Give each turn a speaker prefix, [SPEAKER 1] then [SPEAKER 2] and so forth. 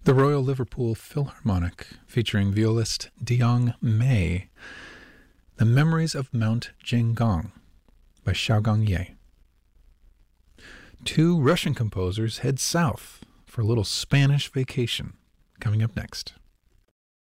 [SPEAKER 1] The Royal Liverpool Philharmonic, featuring violist Diong Mei, The Memories of Mount Jinggong by Xiaogang Ye. Two Russian composers head south for a little Spanish vacation, coming up next.